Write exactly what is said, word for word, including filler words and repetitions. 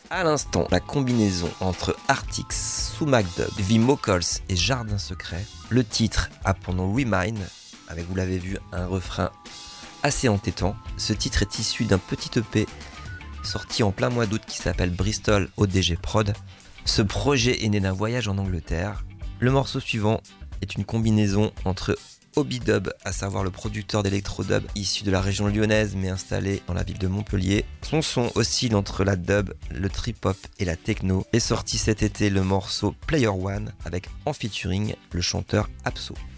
À l'instant, la combinaison entre Artix, Sumac Dub, V-Mocals et Jardin Secret. Le titre a pour nom Remind, avec, vous l'avez vu, un refrain assez entêtant. Ce titre est issu d'un petit E P sorti en plein mois d'août qui s'appelle Bristol O D G Prod. Ce projet est né d'un voyage en Angleterre. Le morceau suivant est une combinaison entre Obi-Dub, à savoir le producteur d'électro-dub issu de la région lyonnaise mais installé dans la ville de Montpellier. Son son oscille entre la dub, le trip-hop et la techno. Est sorti cet été le morceau Player One avec en featuring le chanteur Apso.